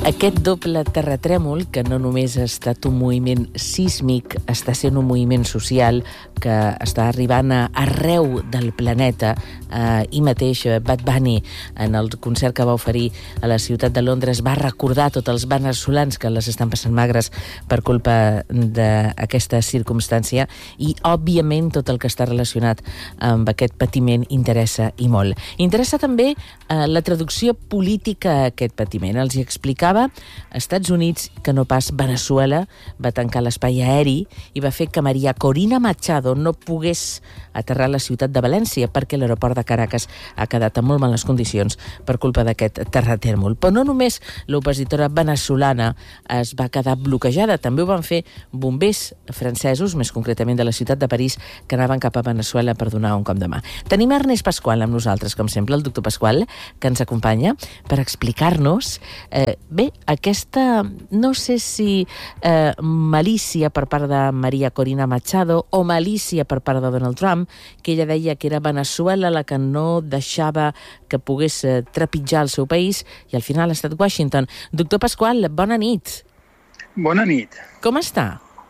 Aquest doble terratrèmol, que no només ha estat un moviment sísmic, està sent un moviment social que està arribant arreu del planeta. Ahir mateix Bad Bunny, en el concert que va oferir a la ciutat de Londres, va recordar tots els veneçolans que les estan passant magres per culpa d'aquesta circumstància i, òbviament, tot el que està relacionat amb aquest patiment interessa i molt. Interessa també la traducció política a aquest patiment. Els hi explicava Estats Units que no pas Veneçuela va tancar l'espai aeri i va fer que María Corina Machado no pogués aterrar a la ciutat de València perquè l'aeroport de Caracas ha quedat en molt males condicions per culpa d'aquest terratrèmol. Però no només l'opositora veneçolana es va quedar bloquejada, també ho van fer bombers francesos, més concretament de la ciutat de París, que anaven cap a Veneçuela per donar un cop de mà. Tenim Ernest Pasqual amb nosaltres, com sempre, el doctor Pasqual, que ens acompanya per explicar-nos aquesta, no sé si malícia per part de María Corina Machado o malícia per part de Donald Trump, que ella deia que era Veneçuela la que no deixava que pogués trepitjar el seu país, i al final ha estat Washington. Doctor Pasqual, bona nit. Bona nit. Com està?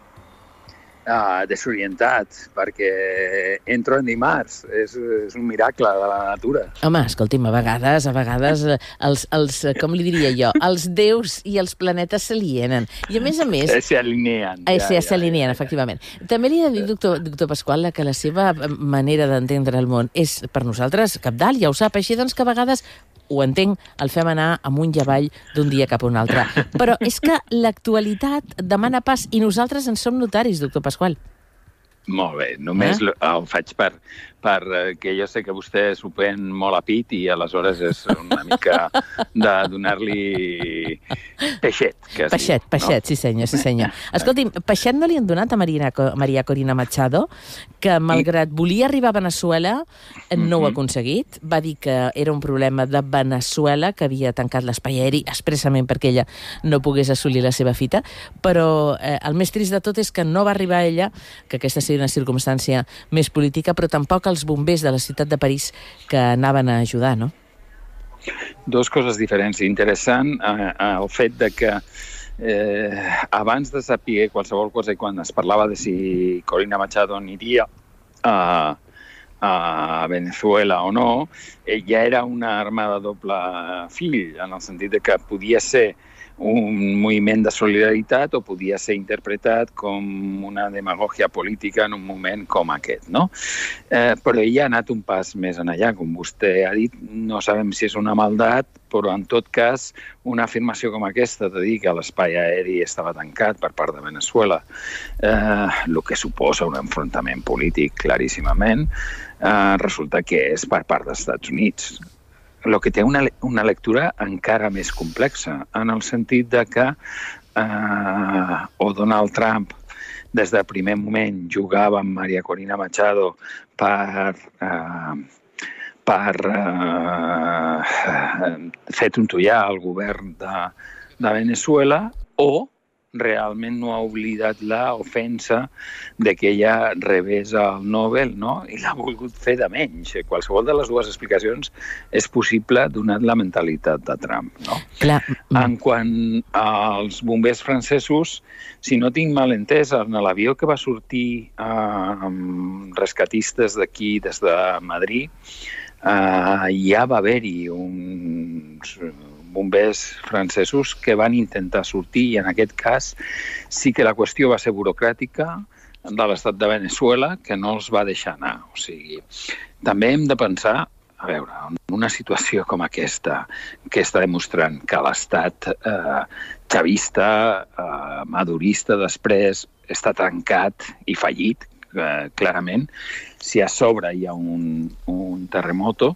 Desorientat, perquè entro en dimarts. És un miracle de la natura. Home, escolti'm, a vegades, com li diria jo, els déus i els planetes s'alienen. I a més... S'alineen. S'alineen, efectivament. També li he de dir, doctor Pasqual, que la seva manera d'entendre el món és, per nosaltres, cabdal, ja ho sap, així doncs que a vegades ho entenc, el fem anar amunt i avall d'un dia cap a un altre. Però és que l'actualitat demana pas i nosaltres en som notaris, doctor Pasqual. Molt bé, només ho faig perquè jo sé que vostè s'ho pren molt a pit i aleshores és una mica de donar-li peixet. Peixet, no? Sí senyor. Escolti'm, peixet no li han donat a María Corina Machado, que malgrat volia arribar a Veneçuela, no ho ha aconseguit. Va dir que era un problema de Veneçuela, que havia tancat l'espai aeri expressament perquè ella no pogués assolir la seva fita, però el més trist de tot és que no va arribar ella, que aquesta seria una circumstància més política, però tampoc els bombers de la ciutat de París que anaven a ajudar, no? Dos coses diferents. Interessant el fet de que abans de saber qualsevol cosa i quan es parlava de si Corina Machado aniria a Veneçuela o no, ja era una arma de doble fil, en el sentit de que podia ser un moviment de solidaritat o podia ser interpretat com una demagògia política en un moment com aquest, no? Però ella ha anat un pas més enllà, com vostè ha dit, no sabem si és una maldat, però en tot cas una afirmació com aquesta de dir que l'espai aeri estava tancat per part de Veneçuela, el que suposa un enfrontament polític claríssimament, resulta que és per part dels Estats Units. El que té una lectura encara més complexa, en el sentit de que o Donald Trump des del primer moment jugava amb María Corina Machado per fer tontollar el govern de Veneçuela, o realment no ha oblidat l'ofensa de que ella rebés el Nobel, no? I l'ha volgut fer de menys. Qualsevol de les dues explicacions és possible donat la mentalitat de Trump, no? Clar. En quant als bombers francesos, si no tinc mal entès, en l'avió que va sortir amb rescatistes d'aquí, des de Madrid, ja va haver-hi uns bombers francesos que van intentar sortir, i en aquest cas sí que la qüestió va ser burocràtica de l'estat de Veneçuela, que no els va deixar anar. O sigui, també hem de pensar, a veure, en una situació com aquesta, que està demostrant que l'estat chavista, madurista, després està trencat i fallit, clarament, si a sobre hi ha un terremoto,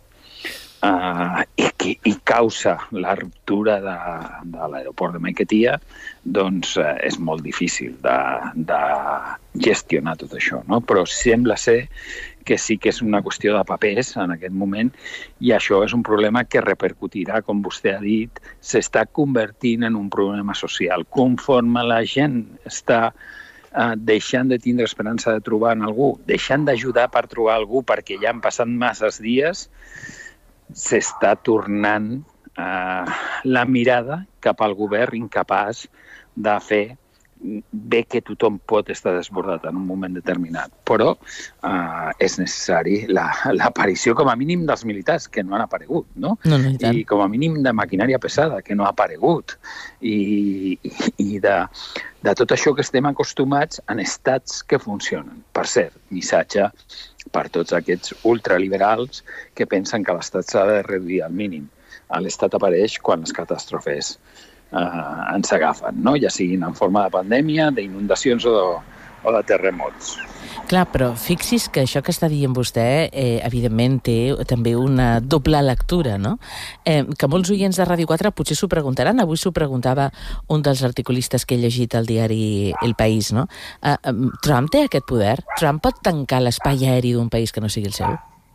i causa la ruptura de l'aeroport de Maiquetía, doncs és molt difícil de gestionar tot això, no? Però sembla ser que sí que és una qüestió de papers en aquest moment, i això és un problema que repercutirà, com vostè ha dit, s'està convertint en un problema social. Conforme la gent està deixant de tindre esperança de trobar en algú, deixant d'ajudar per trobar algú perquè ja han passat masses dies, s'està tornant la mirada cap al govern incapaç de fer bé que tothom pot estar desbordat en un moment determinat, però és necessari l'aparició com a mínim dels militars, que no han aparegut, no? I com a mínim de maquinària pesada, que no ha aparegut, i de tot això que estem acostumats en estats que funcionen. Per cert, missatge per tots aquests ultraliberals que pensen que l'estat s'ha de reduir al mínim. L'estat apareix quan les catàstrofes ens agafen, no? Ja siguin en forma de pandèmia, d'inundacions o de terremots. Clar, però fixi's que això que està dient vostè, evidentment, té també una doble lectura, no? Que molts oients de Ràdio 4 potser s'ho preguntaran. Avui s'ho preguntava un dels articulistes que he llegit al diari El País, no? Trump té aquest poder? Trump pot tancar l'espai aeri d'un país que no sigui el seu?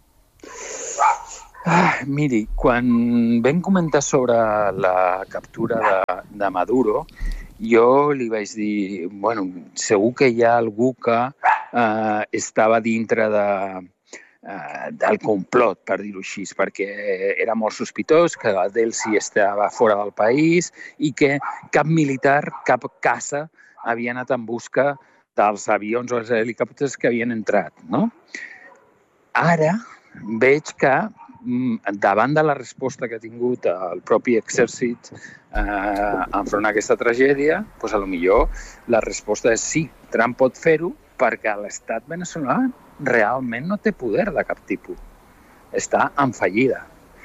Miri, quan vam comentar sobre la captura de Maduro, jo li vaig dir, bueno, segur que hi ha algú que estava dintre del complot, per dir-ho així, perquè era molt sospitós que Delcy estava fora del país i que cap militar, cap caça havia anat en busca dels avions o els helicòpters que havien entrat, no? Ara veig que davant de la resposta que ha tingut el propi exèrcit enfront a aquesta tragèdia, doncs potser la resposta és sí, Trump pot fer-ho perquè l'estat veneçolà realment no té poder de cap tipus. Està en fallida.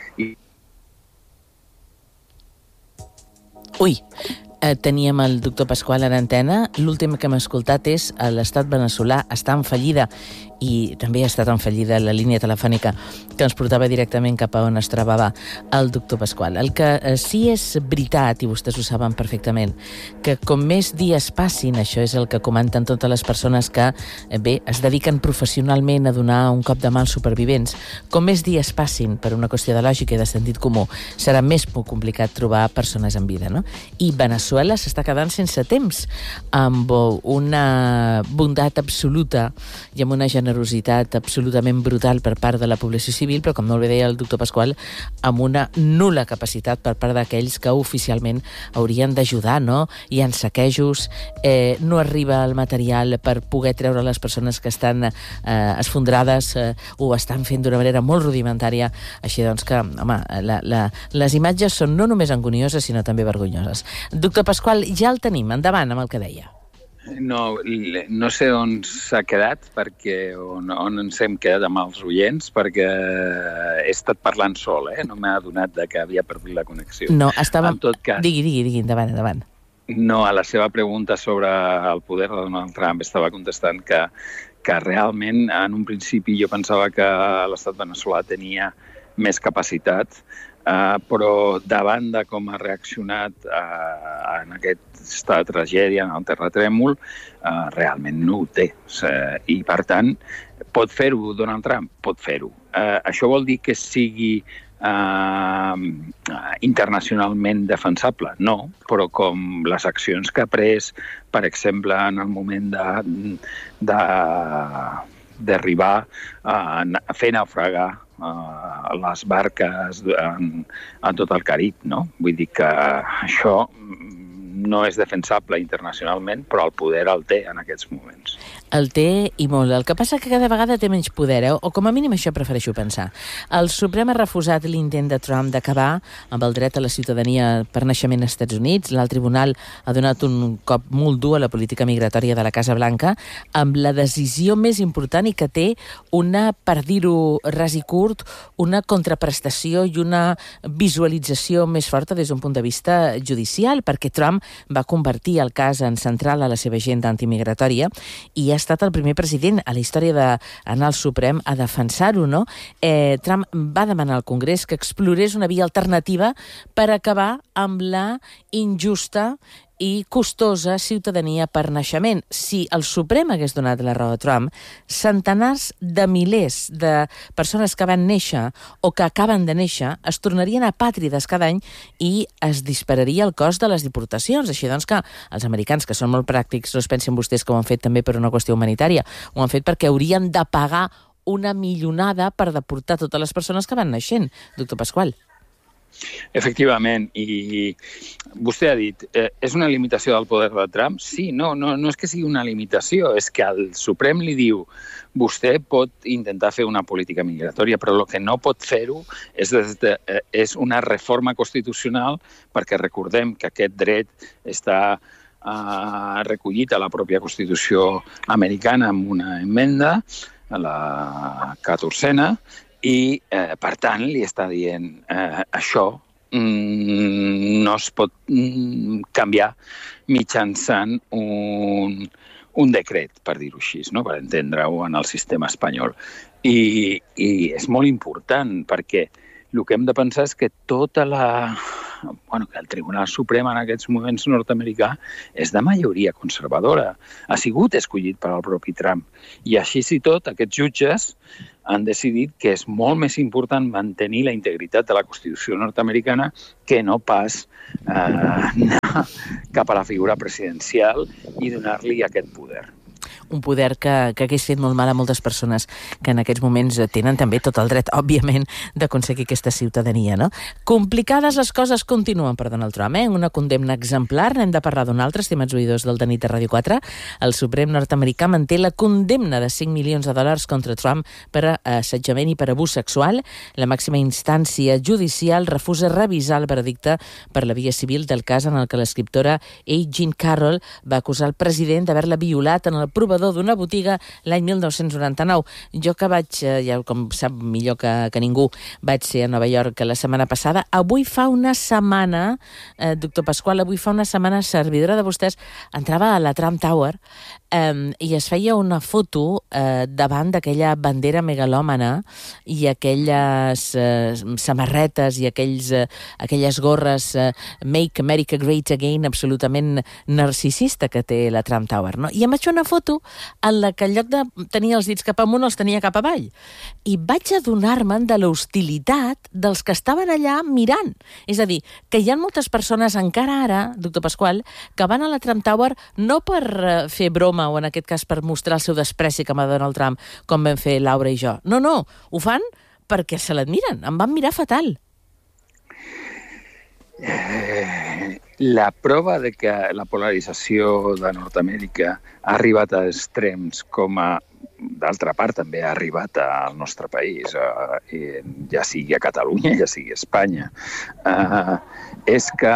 Ui, teníem el doctor Pasqual a l'antena. L'últim que hem escoltat és l'estat veneçolà està en fallida, i també ha estat en fallida la línia telefònica que ens portava directament cap a on es trobava el doctor Pasqual. El que sí és veritat, i vostès ho saben perfectament, que com més dies passin, això és el que comenten totes les persones que es dediquen professionalment a donar un cop de mà als supervivents, com més dies passin, per una qüestió de lògica i de sentit comú, serà més complicat trobar persones en vida, no? I Veneçuela s'està quedant sense temps, amb una bondat absoluta i amb una generositat absolutament brutal per part de la població civil, però, com molt bé deia el doctor Pasqual, amb una nul·la capacitat per part d'aquells que oficialment haurien d'ajudar, no? Hi ha saquejos, no arriba el material per poder treure les persones que estan esfondrades, ho estan fent d'una manera molt rudimentària, així doncs que, home, les imatges són no només angonioses, sinó també vergonyoses. Doctor Pasqual, ja el tenim, endavant amb el que deia. No sé on s'ha quedat, on ens hem quedat amb els oients, perquè he estat parlant sol, no m'ha adonat que havia perdut la connexió. No, estava... Digui, endavant. No, a la seva pregunta sobre el poder de Donald Trump estava contestant que realment, en un principi, jo pensava que l'estat veneçolà tenia més capacitat, però davant de com ha reaccionat en aquesta tragèdia, en el terratrèmol, realment no ho té. I, per tant, pot fer-ho Donald Trump? Pot fer-ho. Això vol dir que sigui internacionalment defensable? No, però com les accions que ha pres, per exemple, en el moment d'arribar a fer naufragar les barques en tot el Carib, no? Vull dir que això no és defensable internacionalment, però el poder el té en aquests moments. El té i molt. El que passa que cada vegada té menys poder, o com a mínim això prefereixo pensar. El Suprem ha refusat l'intent de Trump d'acabar amb el dret a la ciutadania per naixement als Estats Units. L'alt tribunal ha donat un cop molt dur a la política migratòria de la Casa Blanca amb la decisió més important i que té una, per dir-ho ras i curt, una contraprestació i una visualització més forta des d'un punt de vista judicial, perquè Trump va convertir el cas en central a la seva agenda antimigratòria i ha estat el primer president a la història d'anar al Suprem a defensar-ho, no? Trump va demanar al Congrés que explorés una via alternativa per acabar amb la injusta i costosa ciutadania per naixement. Si el Suprem hagués donat la raó a Trump, centenars de milers de persones que van néixer o que acaben de néixer es tornarien apàtrides cada any i es dispararia el cost de les deportacions. Així doncs que els americans, que són molt pràctics, no es pensen vostès que ho han fet també per una qüestió humanitària, ho han fet perquè haurien de pagar una milionada per deportar totes les persones que van naixent. Doctor Pasqual. Efectivament, i vostè ha dit, és una limitació del poder de Trump? Sí, no és que sigui una limitació, és que el Suprem li diu vostè pot intentar fer una política migratòria, però el que no pot fer-ho és una reforma constitucional, perquè recordem que aquest dret està recollit a la pròpia Constitució americana amb una emenda, la 14a, i, per tant, li està dient això no es pot canviar mitjançant un decret, per dir-ho així, no? Per entendre-ho en el sistema espanyol. I és molt important, perquè el que hem de pensar és que que el Tribunal Suprem en aquests moments nord-americà és de majoria conservadora. Ha sigut escollit per al propi Trump. I així i tot, aquests jutges han decidit que és molt més important mantenir la integritat de la Constitució nord-americana que no pas anar cap a la figura presidencial i donar-li aquest poder. Un poder que hagués fet molt mal a moltes persones que en aquests moments tenen també tot el dret, òbviament, d'aconseguir aquesta ciutadania, no? Complicades les coses continuen per Donald Trump, una condemna exemplar. N'hem de parlar d'un altre, estimats oïdors del de nit a Ràdio 4. El Suprem nord-americà manté la condemna de $5 milions contra Trump per assetjament i per abús sexual. La màxima instància judicial refusa revisar el veredicte per la via civil del cas en el que l'escriptora A. Jean Carroll va acusar el president d'haver-la violat en el provador d'una botiga l'any 1999. Jo que vaig, ja com sap millor que ningú, vaig ser a Nova York la setmana passada. Avui fa una setmana, doctor Pasqual, servidora de vostès, entrava a la Trump Tower i es feia una foto davant d'aquella bandera megalòmana i aquelles samarretes i aquelles gorres Make America Great Again absolutament narcisista que té la Trump Tower, no? I em vaig fer una foto en la que en lloc de tenir els dits cap amunt els tenia cap avall. I vaig adonar-me'n de l'hostilitat dels que estaven allà mirant. És a dir, que hi ha moltes persones encara ara, doctor Pasqual, que van a la Trump Tower no per fer broma o en aquest cas per mostrar el seu despreci cap a Donald Trump, com vam fer Laura i jo. No, ho fan perquè se l'admiren. Em van mirar fatal. La prova de que la polarització de Nord-Amèrica ha arribat a extrems com d'altra part també ha arribat al nostre país, ja sigui a Catalunya, ja sigui a Espanya, és que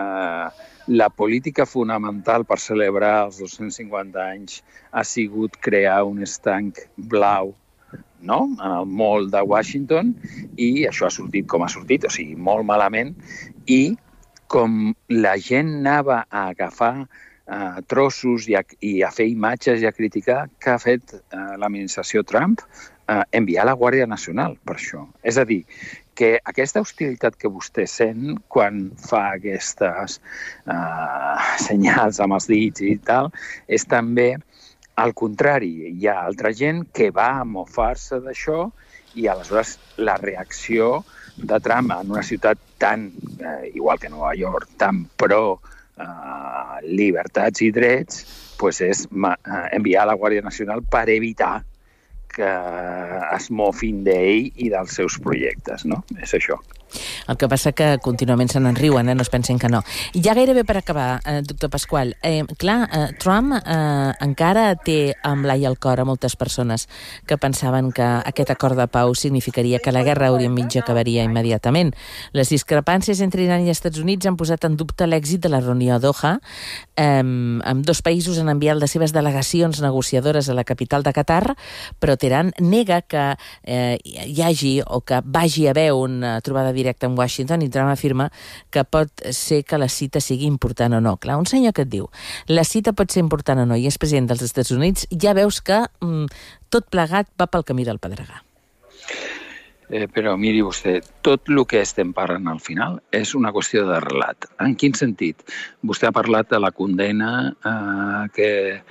la política fonamental per celebrar els 250 anys ha sigut crear un estanc blau, no?, en el mall de Washington, i això ha sortit com ha sortit, o sigui, molt malament, i com la gent anava a agafar trossos i a fer imatges i a criticar, que ha fet l'administració Trump, enviar la Guàrdia Nacional per això. És a dir, que aquesta hostilitat que vostè sent quan fa aquestes senyals amb els dits i tal, és també al contrari. Hi ha altra gent que va a mofar-se d'això i aleshores la reacció de Trump en una ciutat tan, igual que Nova York, tan pro llibertats i drets, pues és enviar la Guàrdia Nacional per evitar que es mofin d'ell i dels seus projectes, no? És això. El que passa que contínuament se n'enriuen, no es pensin que no. I ja gairebé per acabar, doctor Pasqual, Trump encara té amb l'ai al cor a moltes persones que pensaven que aquest acord de pau significaria que la guerra a Orient Mitjà acabaria immediatament. Les discrepàncies entre Iran i Estats Units han posat en dubte l'èxit de la reunió a Doha. Amb dos països han enviat les seves delegacions negociadores a la capital de Qatar, però Teheran nega que hi hagi o que vagi a haver una trobada directe amb Washington, i Trump afirma que pot ser que la cita sigui important o no. Clar, un senyor que et diu la cita pot ser important o no i és president dels Estats Units, ja veus que tot plegat va pel camí del pedregar. Però miri vostè, tot el que estem parlant al final és una qüestió de relat. En quin sentit? Vostè ha parlat de la condemna que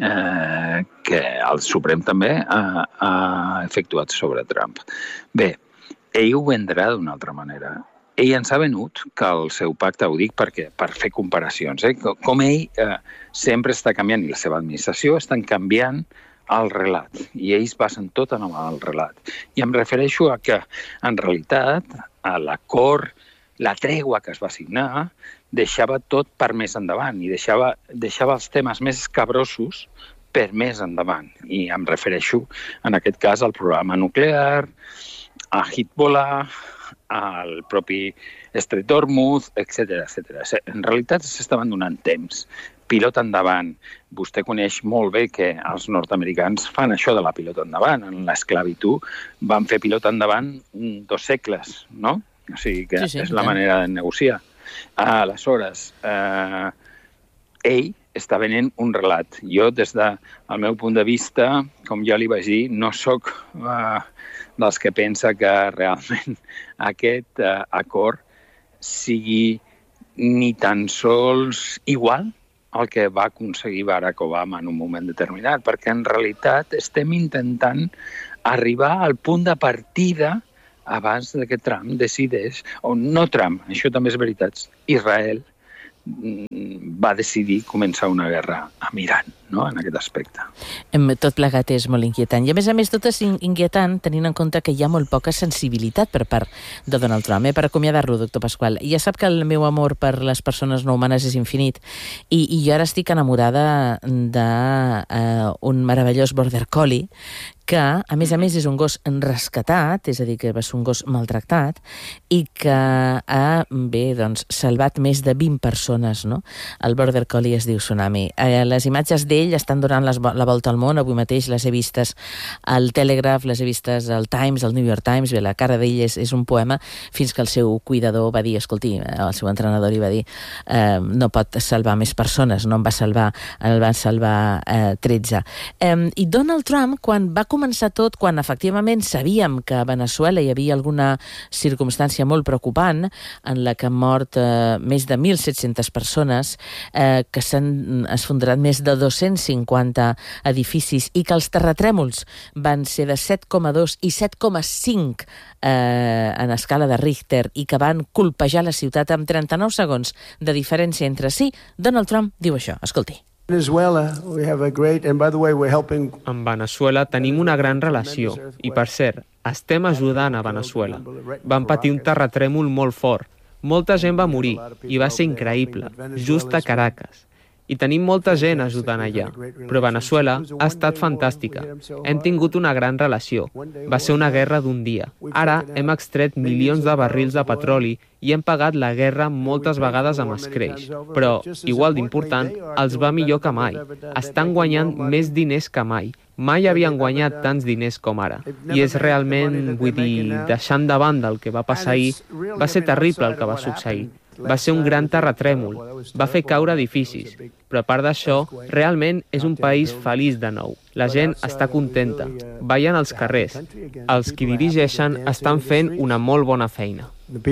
el Suprem també ha efectuat sobre Trump. Bé, ell ho vendrà d'una altra manera. Ell ens ha venut que el seu pacte, ho dic perquè per fer comparacions, com ell sempre està canviant, i la seva administració estan canviant el relat, i ells basen tot en el relat. I em refereixo a que, en realitat, l'acord la tregua que es va signar deixava tot per més endavant i deixava els temes més escabrosos per més endavant. I em refereixo, en aquest cas, al programa nuclear, a Hezbollah, al propi Estret d'Hormuz, etc. En realitat s'estaven donant temps. Pilota endavant. Vostè coneix molt bé que els nord-americans fan això de la pilota endavant. En l'esclavitud van fer pilota endavant 2 segles, no? O sigui que sí, és la manera de negociar. Aleshores, ell està venent un relat. Jo, des del meu punt de vista, com ja li vaig dir, no sóc dels que pensa que realment aquest acord sigui ni tan sols igual al que va aconseguir Barack Obama en un moment determinat, perquè en realitat estem intentant arribar al punt de partida abans que Trump decideix, o no Trump, això també és veritat, Israel va decidir començar una guerra amb Iran, no?, en aquest aspecte. Tot plegat és molt inquietant. I a més tot és inquietant tenint en compte que hi ha molt poca sensibilitat per part de Donald Trump. Per acomiadar-lo, doctor Pasqual, ja sap que el meu amor per les persones no humanes és infinit i jo ara estic enamorada d'un meravellós border collie que, a més, és un gos rescatat, és a dir, que va ser un gos maltractat, i que ha, salvat més de 20 persones, no? El border collie es diu Tsunami. Les imatges d'ell estan donant la volta al món, avui mateix les he vistes al Telegraph, les he vistes al Times, al New York Times, bé, la cara d'ell és un poema, fins que el seu cuidador va dir, escolti, el seu entrenador li va dir, no pot salvar més persones, no en va salvar 13. I Donald Trump, quan va començar tot, quan efectivament sabíem que a Veneçuela hi havia alguna circumstància molt preocupant en la que han mort més de 1.700 persones, que s'han esfondrat més de 250 edificis i que els terratrèmols van ser de 7,2 i 7,5 en escala de Richter i que van colpejar la ciutat amb 39 segons de diferència entre si, Donald Trump diu això, escolti. Amb Veneçuela tenim una gran relació i, per cert, estem ajudant a Veneçuela. Van patir un terratrèmol molt fort. Molta gent va morir i va ser increïble, just a Caracas. I tenim molta gent ajudant allà. Però Veneçuela ha estat fantàstica. Hem tingut una gran relació. Va ser una guerra d'un dia. Ara hem extret milions de barrils de petroli i hem pagat la guerra moltes vegades amb escreix. Però, igual d'important, els va millor que mai. Estan guanyant més diners que mai. Mai havien guanyat tants diners com ara. I és realment, vull dir, deixant de banda el que va passar ahir, va ser terrible el que va succeir. Va ser un gran terratrèmol, va fer caure edificis, però a part d'això, realment és un país feliç de nou. La gent està contenta, ballen als carrers. Els qui dirigeixen estan fent una molt bona feina.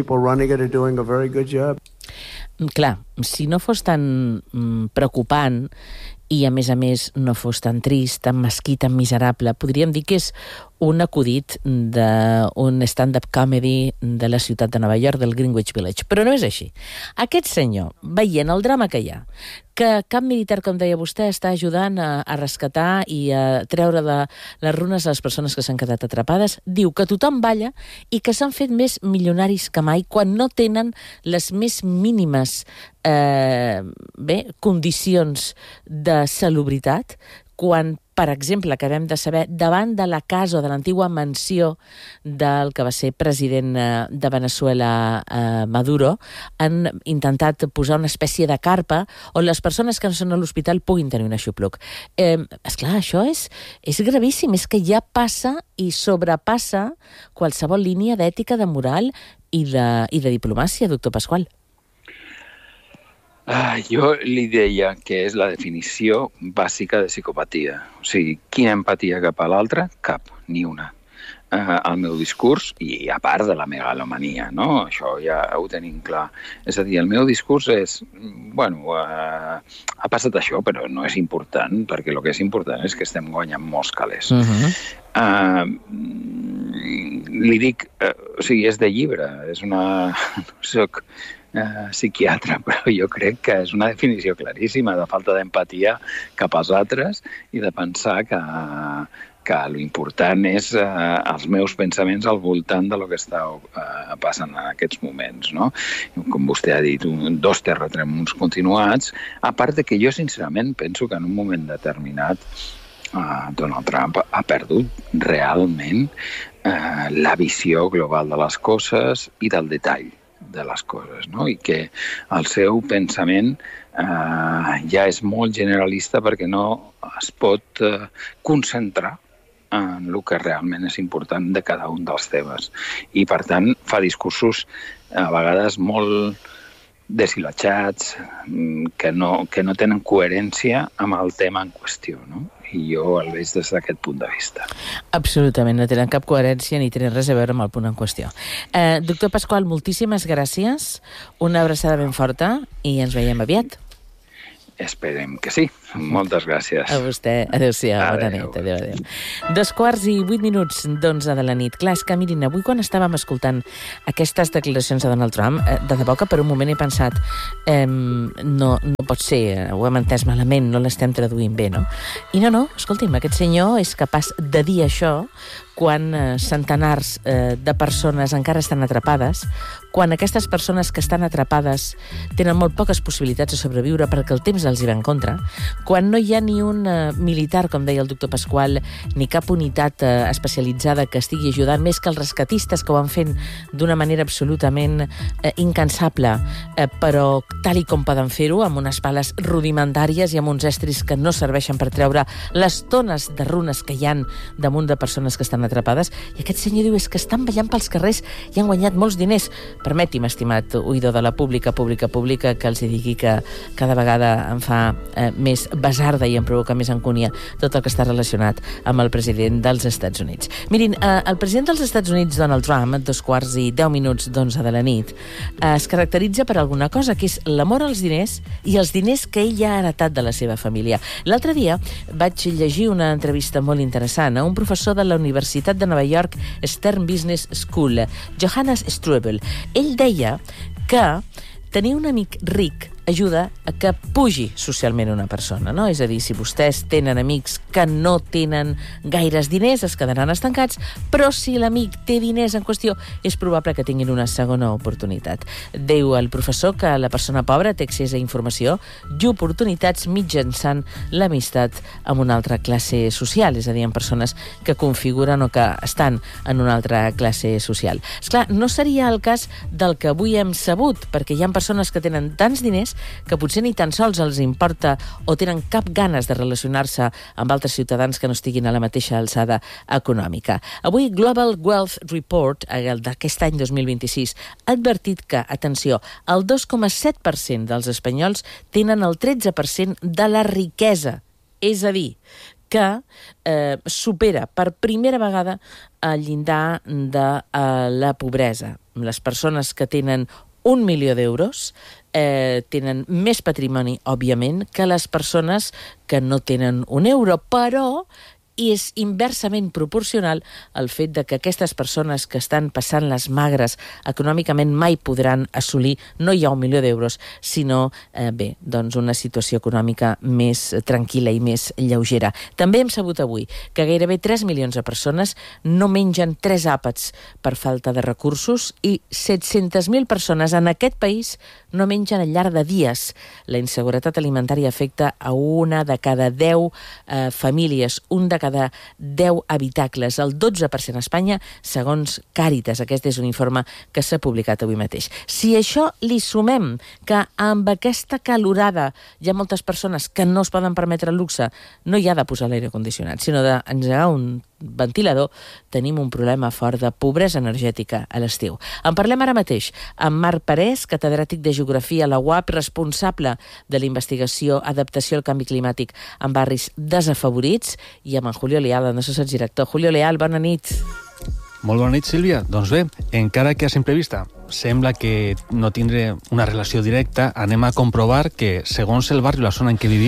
Clar, si no fos tan preocupant i, a més no fos tan trist, tan mesquí, tan miserable, podríem dir que és un acudit d'un stand-up comedy de la ciutat de Nova York, del Greenwich Village. Però no és així. Aquest senyor, veient el drama que hi ha, que cap militar, com deia vostè, està ajudant a rescatar i a treure de les runes a les persones que s'han quedat atrapades, diu que tothom balla i que s'han fet més milionaris que mai quan no tenen les més mínimes condicions de salubritat, quan, per exemple, acabem de saber, davant de la casa o de l'antiga mansió del que va ser president de Veneçuela, Maduro, han intentat posar una espècie de carpa on les persones que no són a l'hospital puguin tenir un aixopluc. Esclar, això és gravíssim, és que ja passa i sobrepassa qualsevol línia d'ètica, de moral i de diplomàcia, doctor Pasqual. Jo li deia que és la definició bàsica de psicopatia. O sigui, quina empatia cap a l'altre? Cap, ni una. El meu discurs, i a part de la megalomania, no? Això ja ho tenim clar. És a dir, el meu discurs és, ha passat això, però no és important, perquè el que és important és que estem guanyant molts calés. Li dic, o sigui, és de llibre, és una... No soc psiquiatre, però jo crec que és una definició claríssima de falta d'empatia cap als altres i de pensar que que l'important és els meus pensaments al voltant de lo que està passant en aquests moments, no? Com vostè ha dit, 2 terratrèmols continuats, a part de que jo sincerament penso que en un moment determinat Donald Trump ha perdut realment la visió global de les coses i del detall de les coses, no? I que el seu pensament ja és molt generalista perquè no es pot concentrar en el que realment és important de cada un dels temes. I, per tant, fa discursos a vegades molt deshilachats, que no tenen coherència amb el tema en qüestió, no? I jo el veig des d'aquest punt de vista. Absolutament, no tenen cap coherència ni tenen res a veure amb el punt en qüestió. Doctor Pasqual, moltíssimes gràcies, una abraçada ben forta i ens veiem aviat. Esperem que sí. Moltes gràcies. A vostè. Adéu-siau. Bona nit. Adéu. 2:08 de la nit. Clar, és que mirin, avui quan estàvem escoltant aquestes declaracions de Donald Trump, de debò que per un moment he pensat no pot ser, ho hem entès malament, no l'estem traduint bé, no? I no, escolti'm, aquest senyor és capaç de dir això quan centenars de persones encara estan atrapades, quan aquestes persones que estan atrapades tenen molt poques possibilitats de sobreviure perquè el temps els hi va en contra, quan no hi ha ni un militar, com deia el doctor Pasqual, ni cap unitat especialitzada que estigui ajudant, més que els rescatistes que ho van fent d'una manera absolutament incansable, però tal i com poden fer-ho, amb unes pales rudimentàries i amb uns estris que no serveixen per treure les tones de runes que hi han damunt de persones que estan atrapades. I aquest senyor diu, és que estan ballant pels carrers i han guanyat molts diners. Permeti'm, estimat oïdor de la pública, que els digui que cada vegada em fa més basarda i em provoca més encúnia tot el que està relacionat amb el president dels Estats Units. Mirin, el president dels Estats Units, Donald Trump, a 2:10 de la nit, es caracteritza per alguna cosa, que és l'amor als diners i els diners que ell ha heretat de la seva família. L'altre dia vaig llegir una entrevista molt interessant a un professor de la Universitat de Nova York, Stern Business School, Johannes Strobel. Ell deia que tenir un amic ric ajuda a que pugi socialment una persona, no? És a dir, si vostès tenen amics que no tenen gaires diners, es quedaran estancats, però si l'amic té diners en qüestió, és probable que tinguin una segona oportunitat. Diu el professor que la persona pobra té accés a informació i oportunitats mitjançant l'amistat amb una altra classe social, és a dir, amb persones que configuren o que estan en una altra classe social. Esclar, no seria el cas del que avui hem sabut, perquè hi ha persones que tenen tants diners que potser ni tan sols els importa o tenen cap ganes de relacionar-se amb altres ciutadans que no estiguin a la mateixa alçada econòmica. Avui Global Wealth Report, el d'aquest any 2026, ha advertit que, atenció, el 2,7% dels espanyols tenen el 13% de la riquesa. És a dir, que supera per primera vegada el llindar de la pobresa. Les persones que tenen 1 milió d'euros tenen més patrimoni, òbviament, que les persones que no tenen 1 euro, però és inversament proporcional al fet de que aquestes persones que estan passant les magres econòmicament mai podran assolir no ja 1 milió d'euros, sinó, doncs una situació econòmica més tranquil·la i més lleugera. També hem sabut avui que gairebé 3 milions de persones no mengen 3 àpats per falta de recursos i 700.000 persones en aquest país no mengen al llarg de dies. La inseguretat alimentària afecta a 1 de cada 10 famílies, 1 de cada 10 habitacles, el 12% a Espanya, segons Càritas. Aquest és un informe que s'ha publicat avui mateix. Si això li sumem que amb aquesta calorada hi ha moltes persones que no es poden permetre el luxe, no hi ha de posar l'aire condicionat, sinó d'engegar un ventilador, tenim un problema fort de pobresa energètica a l'estiu. En parlem ara mateix amb Marc Parés, catedràtic de Geografia a la UAP, responsable de la investigació Adaptació al canvi climàtic en barris desafavorits, i amb en Julio Leal, el nostre sotsdirector. Julio Leal, bona nit. Molt bona nit, Sílvia. Doncs bé, encara que a simple vista sembla que no tindré una relació directa, anem a comprovar que, segons el barri o la zona en què vivim,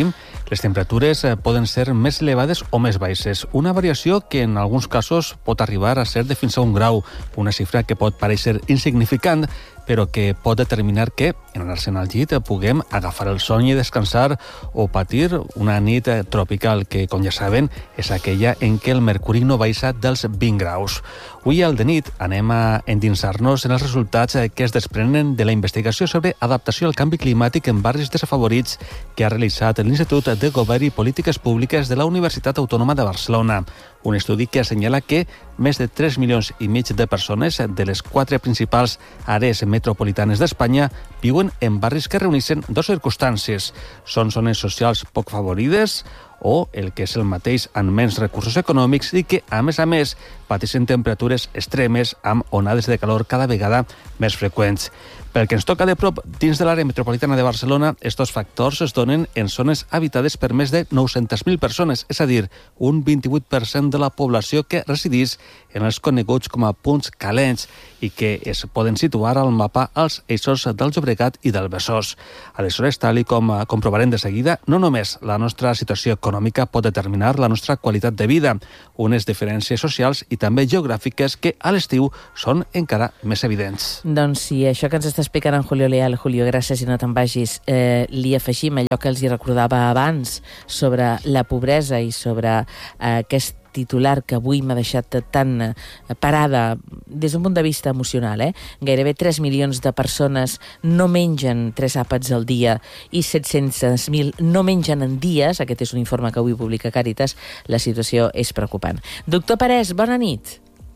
Les temperatures poden ser més elevades o més baixes, una variació que en alguns casos pot arribar a ser de fins a 1 grau, una xifra que pot parèixer insignificant, però que pot determinar que, en anar-se'n al llit, puguem agafar el son i descansar o patir una nit tropical que, com ja saben, és aquella en què el mercuri no baixa dels 20 graus. Avui al de nit anem a endinsar-nos en els resultats que es desprenen de la investigació sobre adaptació al canvi climàtic en barris desafavorits que ha realitzat l'Institut de Govern i Polítiques Públiques de la Universitat Autònoma de Barcelona. Un estudi que assenyala que més de 3,5 milions de persones de les 4 principals àrees metropolitanes d'Espanya viuen en barris que reuneixen dues circumstàncies. Són zones socials poc favorides o, el que és el mateix, amb menys recursos econòmics i que, a més, pateixen temperatures extremes amb onades de calor cada vegada més freqüents. Pel que ens toca de prop, dins de l'àrea metropolitana de Barcelona, estos factors es donen en zones habitades per més de 900.000 persones, és a dir, un 28% de la població que resideix en els coneguts com a punts calents i que es poden situar al mapa als eixos del Llobregat i del Besòs. Aleshores, tal com comprovarem de seguida, no només la nostra situació econòmica pot determinar la nostra qualitat de vida, unes diferències socials i també geogràfiques que a l'estiu són encara més evidents. Doncs sí, això que ens està explicant en Julio Leal. Julio, gràcies i no te'n vagis. Li afegim allò que els hi recordava abans sobre la pobresa i sobre aquest titular que avui m'ha deixat tan parada des d'un punt de vista emocional. Gairebé 3 milions de persones no mengen 3 àpats al dia i 700.000 no mengen en dies. Aquest és un informe que avui publica Càritas. La situació és preocupant. Doctor Parés, bona nit.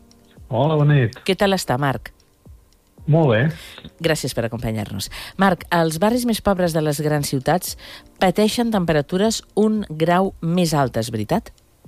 Hola, bona nit. Què tal està, Marc? Molt bé. Gràcies per acompanyar-nos. Marc, els barris més pobres de les grans ciutats pateixen temperatures 1 grau més altes, veritat?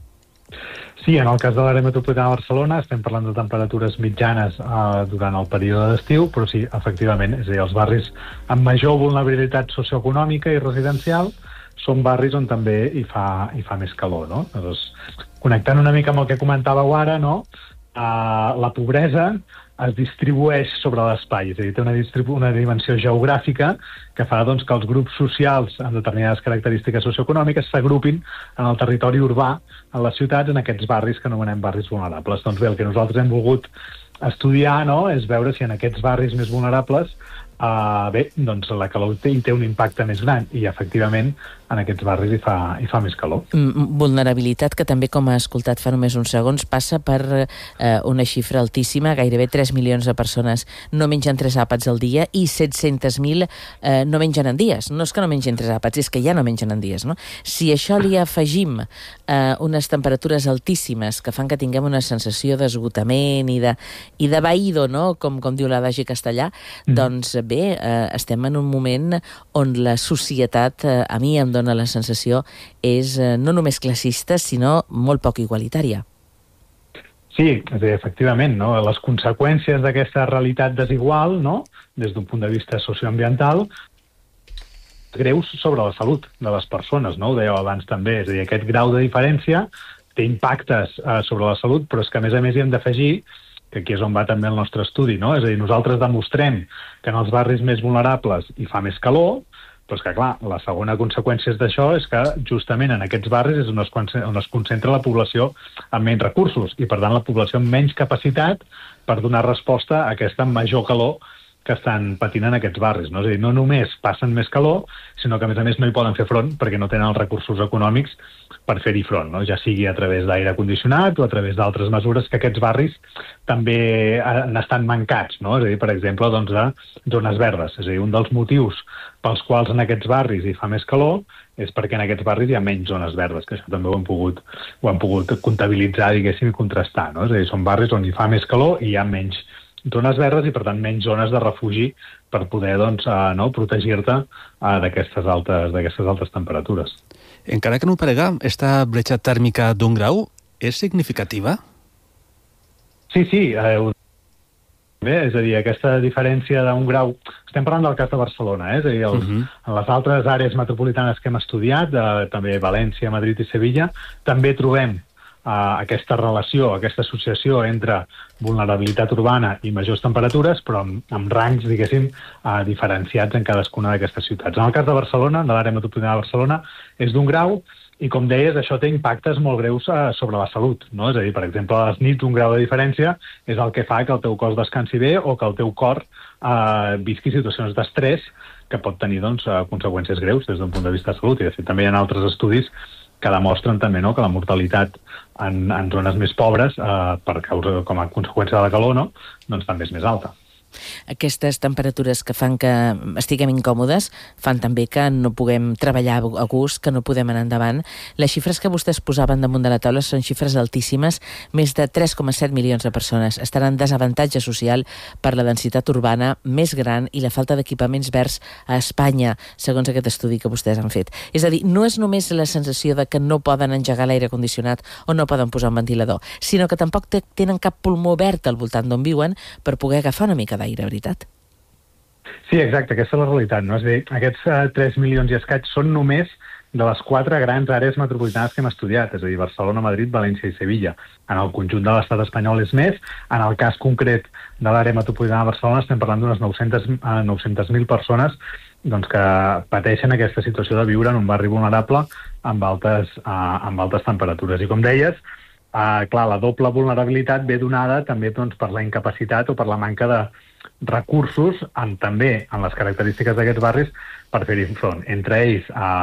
Sí, en el cas de l'àrea metropolitana de Barcelona estem parlant de temperatures mitjanes durant el període d'estiu, però sí, efectivament, és a dir, els barris amb major vulnerabilitat socioeconòmica i residencial són barris on també hi fa més calor, no? Llavors, connectant una mica amb el que comentàveu ara, no? La pobresa es distribueix sobre l'espai, és a dir, té una dimensió geogràfica que fa doncs, que els grups socials amb determinades característiques socioeconòmiques s'agrupin en el territori urbà, en les ciutats, en aquests barris que anomenem barris vulnerables. Doncs bé, el que nosaltres hem volgut estudiar, no?, és veure si en aquests barris més vulnerables doncs la calor hi té un impacte més gran i, efectivament, en aquests barris hi fa més calor. Vulnerabilitat que també, com ha escoltat fa només uns segons, passa per una xifra altíssima. Gairebé 3 milions de persones no mengen 3 àpats al dia i 700.000 no mengen en dies. No és que no mengen 3 àpats, és que ja no mengen en dies, no? Si això li afegim unes temperatures altíssimes que fan que tinguem una sensació d'esgotament i de vaïdo, no?, com diu l'adagi castellà, doncs bé, estem en un moment on la societat, a mi em dona la sensació, és no només classista, sinó molt poc igualitària. Sí, és a dir, efectivament, no? Les conseqüències d'aquesta realitat desigual, no?, des d'un punt de vista socioambiental, greus sobre la salut de les persones, no? Ho dèieu abans també, és a dir, aquest grau de diferència té impactes sobre la salut, però és que a més hi hem d'afegir que aquí és on va també el nostre estudi, no? És a dir, nosaltres demostrem que en els barris més vulnerables hi fa més calor, però és que, clar, la segona conseqüència d'això és que justament en aquests barris és on es concentra la població amb menys recursos i, per tant, la població amb menys capacitat per donar resposta a aquesta major calor que estan patint en aquests barris, no? És a dir, no només passen més calor, sinó que, a més, no hi poden fer front perquè no tenen els recursos econòmics per fer-hi front, no? Ja sigui a través d'aire condicionat o a través d'altres mesures que aquests barris també n'estan mancats, no? És a dir, per exemple, doncs, de zones verdes. És a dir, un dels motius pels quals en aquests barris hi fa més calor és perquè en aquests barris hi ha menys zones verdes, que això també ho hem pogut comptabilitzar, diguéssim, i contrastar, no? És a dir, són barris on hi fa més calor i hi ha menys zones verdes i, per tant, menys zones de refugi per poder doncs, protegir-te d'aquestes altes temperatures. Encara que no ho parega, esta bretxa tèrmica d'1 grau és significativa? Sí. Bé, és a dir, aquesta diferència d'1 grau... Estem parlant del cas de Barcelona, és a dir, en les altres àrees metropolitanes que hem estudiat, també València, Madrid i Sevilla, també trobem aquesta relació, aquesta associació entre vulnerabilitat urbana i majors temperatures, però amb rangs, diguéssim, diferenciats en cadascuna d'aquestes ciutats. En el cas de Barcelona, de l'àrea metropolitana de Barcelona, és d'1 grau, i com deies, això té impactes molt greus sobre la salut, no? És a dir, per exemple, a les nits 1 grau de diferència és el que fa que el teu cos descansi bé o que el teu cor visqui situacions d'estrès que pot tenir conseqüències greus des d'un punt de vista de salut. I de fet també hi ha altres estudis que demostren també que la mortalitat en zones més pobres per causa, com a conseqüència de la calor, doncs també és més alta. Aquestes temperatures que fan que estiguem incòmodes fan també que no puguem treballar a gust, que no podem anar endavant. Les xifres que vostès posaven damunt de la taula són xifres altíssimes. Més de 3,7 milions de persones estan en desavantatge social per la densitat urbana més gran i la falta d'equipaments verds a Espanya, segons aquest estudi que vostès han fet. És a dir, no és només la sensació de que no poden engegar l'aire condicionat o no poden posar un ventilador, sinó que tampoc tenen cap pulmó verd al voltant d'on viuen per poder agafar una mica d'aire, veritat? Sí, exacte, aquesta és la realitat, no? És a dir, aquests 3 milions i escaig són només de les 4 grans àrees metropolitanes que hem estudiat, és a dir, Barcelona, Madrid, València i Sevilla. En el conjunt de l'estat espanyol és més. En el cas concret de l'àrea metropolitana de Barcelona estem parlant d'unes 900.000 persones que pateixen aquesta situació de viure en un barri vulnerable amb altes temperatures. I com deies, clar, la doble vulnerabilitat ve donada també per la incapacitat o per la manca de recursos també en les característiques d'aquests barris per fer-hi front. Entre ells,